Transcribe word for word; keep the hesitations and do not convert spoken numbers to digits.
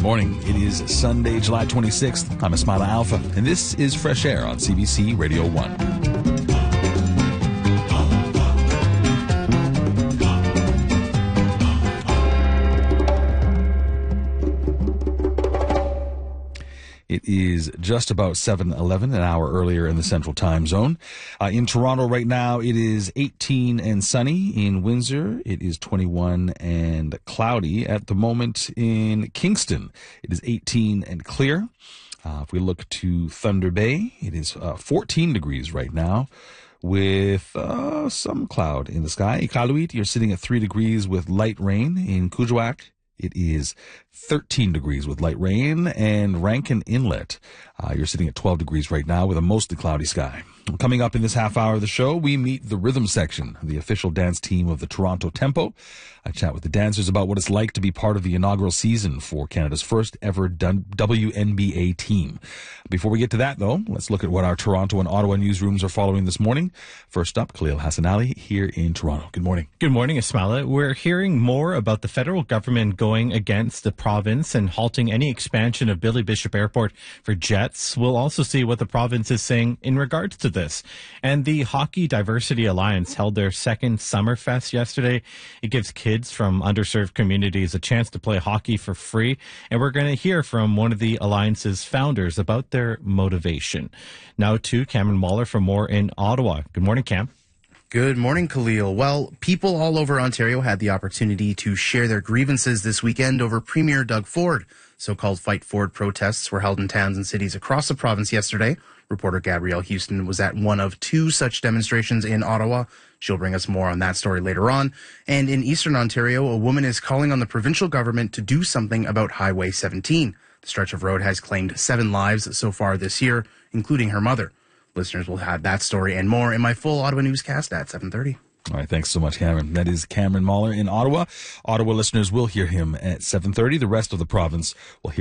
Morning. It is Sunday, July twenty-sixth. I'm Ismaila Alpha, and this is Fresh Air on C B C Radio one. It is just about seven eleven, an hour earlier in the Central Time Zone. Uh, in Toronto right now, it is eighteen and sunny. In Windsor, it is twenty-one and cloudy. At the moment in Kingston, it is eighteen and clear. Uh, if we look to Thunder Bay, it is uh, fourteen degrees right now with uh, some cloud in the sky. Iqaluit, you're sitting at three degrees with light rain. In Kuujjuaq, it is thirteen degrees with light rain, and Rankin Inlet, uh, you're sitting at twelve degrees right now with a mostly cloudy sky. Coming up in this half hour of the show, we meet the rhythm section, the official dance team of the Toronto Tempo. I chat with the dancers about what it's like to be part of the inaugural season for Canada's first ever W N B A team. Before we get to that, though, let's look at what our Toronto and Ottawa newsrooms are following this morning. First up, Khalil Hassanali here in Toronto. Good morning. Good morning, Ismaila. We're hearing more about the federal government going against the province and halting any expansion of Billy Bishop Airport for jets. We'll also see what the province is saying in regards to this. And the Hockey Diversity Alliance held their second Summerfest yesterday. It gives kids from underserved communities a chance to play hockey for free. And we're going to hear from one of the Alliance's founders about their motivation. Now to Cameron Mahler for more in Ottawa. Good morning, Cam. Good morning, Khalil. Well, people all over Ontario had the opportunity to share their grievances this weekend over Premier Doug Ford. So-called Fight Ford protests were held in towns and cities across the province yesterday. Reporter Gabrielle Houston was at one of two such demonstrations in Ottawa. She'll bring us more on that story later on. And in Eastern Ontario, a woman is calling on the provincial government to do something about Highway seventeen. The stretch of road has claimed seven lives so far this year, including her mother. Listeners will have that story and more in my full Ottawa newscast at seven thirty. All right, thanks so much, Cameron. That is Cameron Mahler in Ottawa. Ottawa listeners will hear him at seven thirty. The rest of the province will hear